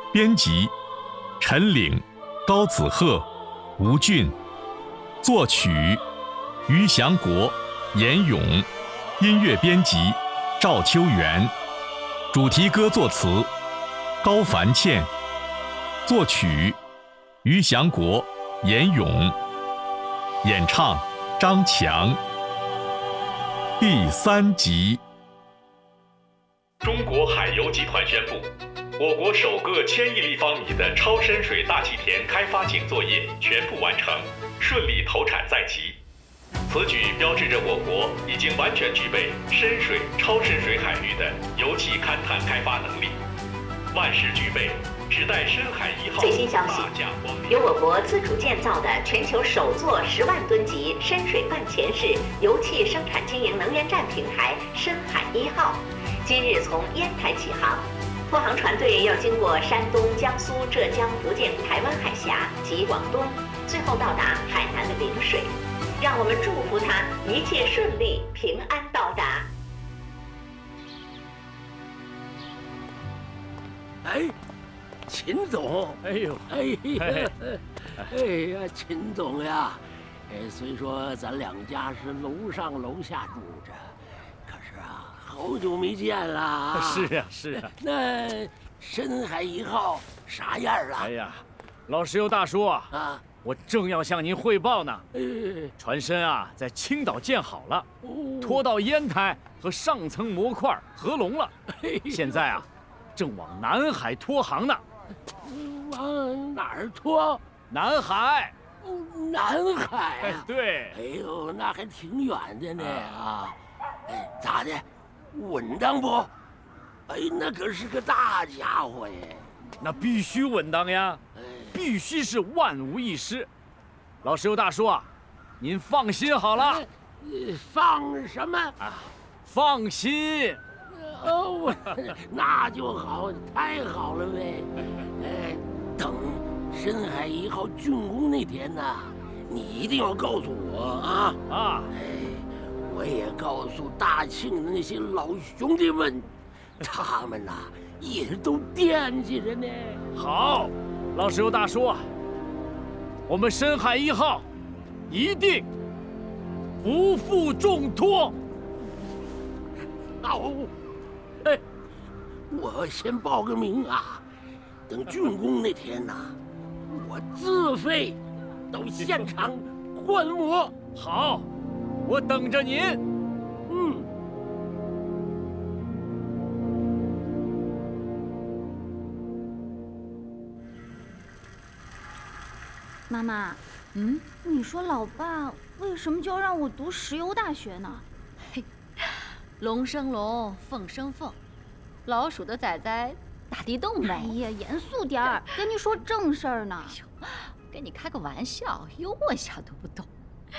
编辑陈岭、高子鹤、吴俊，作曲于祥国、严勇，音乐编辑赵秋元，主题歌作词高凡倩，作曲于祥国、严勇，演唱张强。第3集。中国海油集团宣布，我国首个1000亿立方米的超深水大气田开发井作业全部完成，顺利投产在即。此举标志着我国已经完全具备深水、超深水海域的油气勘探开发能力，万事俱备，只待深海1号。 最新消息，由我国自主建造的全球首座10万吨级深水半潜式油气生产经营能源站平台深海1号，今日从烟台起航。拖航船队要经过山东、江苏、浙江、福建、台湾海峡及广东，最后到达海南的陵水。让我们祝福他一切顺利，平安到达。 哎，秦总， 哎呦， 哎呀，哎呀，秦总呀，虽说咱两家是楼上楼下住着，可是啊，好久没见了。 是啊，是啊。 那深海1号啥样了？ 哎呀，老石油大叔啊，我正要向您汇报呢。船身啊，在青岛建好了，拖到烟台和上层模块合拢了，现在啊，正往南海拖航呢。 往哪儿拖？ 南海。 南海啊？ 对。 哎呦，那还挺远的呢啊！哎，咋的？稳当不？哎，那可是个大家伙耶！ 那必须稳当呀，必须是万无一失。老石油大叔啊，您放心好了。 放什么啊？放心。 哦，那就好，太好了呗。等深海1号竣工那天呢，你一定要告诉我啊！我也告诉大庆的那些老兄弟们，他们呐也都惦记着呢。 好，老石油大叔，我们深海1号一定不负重托。 好，我先报个名啊，等竣工那天呐，我自费到现场观摩。 好，我等着您。 妈妈，你说老爸为什么就要让我读石油大学呢？ 嘿，龙生龙，凤生凤，老鼠的崽崽打地洞呗。 哎呀，严肃点儿，跟你说正事儿呢。 跟你开个玩笑，幽默一下都不懂。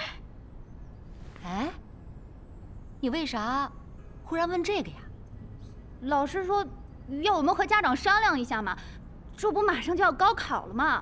哎，你为啥忽然问这个呀？ 老师说要我们和家长商量一下嘛，这不马上就要高考了吗？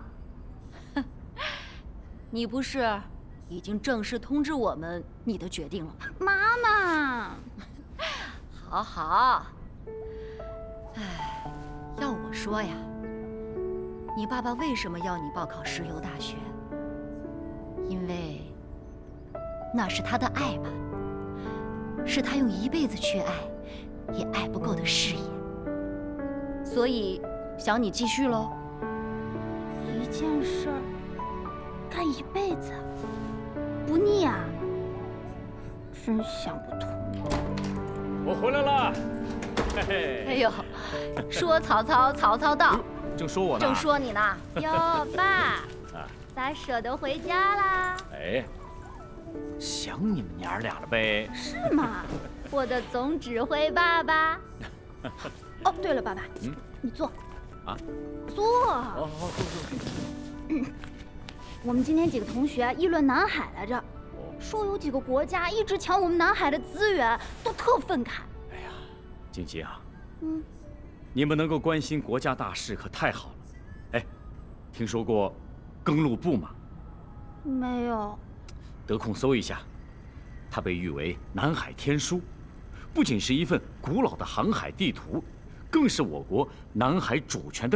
你不是已经正式通知我们你的决定了吗？ 妈妈， 好好。哎，要我说呀，你爸爸为什么要你报考石油大学？因为那是他的爱吧，是他用一辈子去爱也爱不够的事业，所以想你继续喽。 一件事儿干一辈子，不腻啊？真想不通。 我回来了。嘿嘿。 哎呦，说曹操，曹操到。 正说我呢。 正说你呢。 哟，爸，咋舍得回家啦？ 哎，想你们娘俩了呗？ 是吗？我的总指挥爸爸。哦，对了，爸爸，你坐。 啊？ 坐。 哦，坐。 我们今天几个同学议论南海来着，说有几个国家一直抢我们南海的资源，都特愤慨。 哎呀，静静啊，你们能够关心国家大事可太好了。哎，听说过更路部吗？ 没有。 得空搜一下，它被誉为南海天书，不仅是一份古老的航海地图，更是我国南海主权的